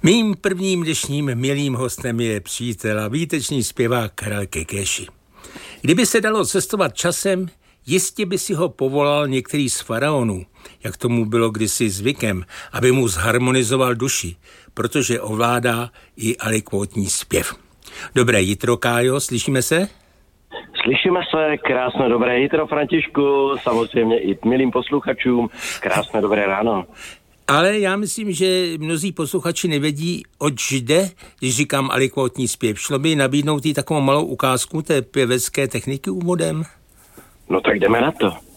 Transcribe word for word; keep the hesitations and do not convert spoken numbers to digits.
Mým prvním dnešním milým hostem je přítel a výtečný zpěvák Karel Kekéši. Kdyby se dalo cestovat časem, jistě by si ho povolal některý z faraonů, jak tomu bylo kdysi zvykem, aby mu zharmonizoval duši, protože ovládá i alikvotní zpěv. Dobré jitro, Kájo, slyšíme se? Slyšíme se, krásné dobré jitro, Františku, samozřejmě i milým posluchačům, krásné dobré ráno. Ale já myslím, že mnozí posluchači nevědí, oč jde, když říkám alikvotní zpěv. Šlo by nabídnout jí takovou malou ukázku té pěvecké techniky úvodem? No tak jdeme na to.